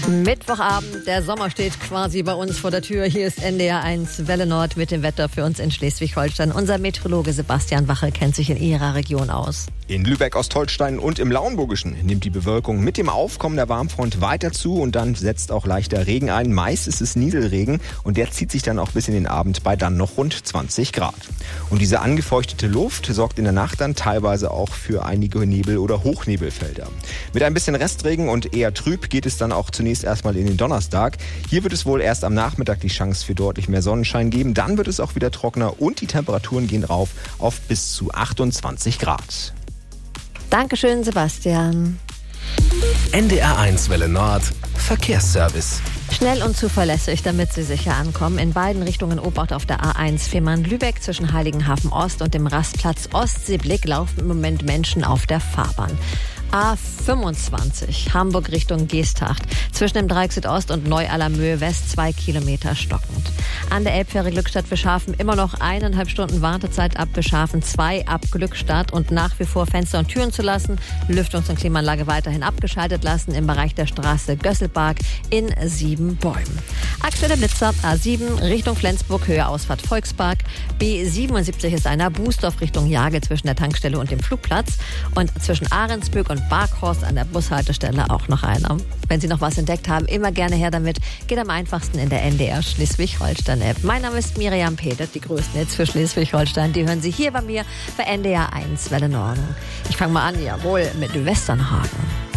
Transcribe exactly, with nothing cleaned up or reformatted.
Mittwochabend, der Sommer steht quasi bei uns vor der Tür. Hier ist N D R eins Welle Nord mit dem Wetter für uns in Schleswig-Holstein. Unser Meteorologe Sebastian Wache kennt sich in ihrer Region aus. In Lübeck, Ostholstein und im Lauenburgischen nimmt die Bewölkung mit dem Aufkommen der Warmfront weiter zu und dann setzt auch leichter Regen ein. Meist ist es Nieselregen und der zieht sich dann auch bis in den Abend bei dann noch rund zwanzig Grad. Und diese angefeuchtete Luft sorgt in der Nacht dann teilweise auch für einige Nebel- oder Hochnebelfelder. Mit ein bisschen Restregen und eher trüb geht es dann auch zunächst erstmal in den Donnerstag. Hier wird es wohl erst am Nachmittag die Chance für deutlich mehr Sonnenschein geben. Dann wird es auch wieder trockener und die Temperaturen gehen rauf auf bis zu achtundzwanzig Grad. Dankeschön, Sebastian. N D R eins Welle Nord Verkehrsservice. Schnell und zuverlässig, damit Sie sicher ankommen. In beiden Richtungen Obacht auf der A eins Fehmarn-Lübeck zwischen Heiligenhafen Ost und dem Rastplatz Ostseeblick laufen im Moment Menschen auf der Fahrbahn. A fünfundzwanzig, Hamburg Richtung Geesthacht. Zwischen dem Dreieck Südost und Neu-Allermöhe West zwei Kilometer stockend. An der Elbfähre Glückstadt Beschafen immer noch eineinhalb Stunden Wartezeit ab Beschafen zwei ab Glückstadt und nach wie vor Fenster und Türen zu lassen. Lüftungs- und Klimaanlage weiterhin abgeschaltet lassen im Bereich der Straße Gösselpark in Siebenbäumen. Aktuelle Blitzer A sieben Richtung Flensburg, Höhe Ausfahrt Volkspark. B siebenundsiebzig ist einer Bußdorf Richtung Jage zwischen der Tankstelle und dem Flugplatz. Und zwischen Ahrensbück und Barkhorst an der Bushaltestelle auch noch einer. Wenn Sie noch was entdeckt haben, immer gerne her damit. Geht am einfachsten in der N D R Schleswig-Holstein-App. Mein Name ist Miriam Petert, die größten Hits für Schleswig-Holstein. Die hören Sie hier bei mir bei N D R eins Welle Nord. Ich fange mal an, jawohl, mit Westernhagen.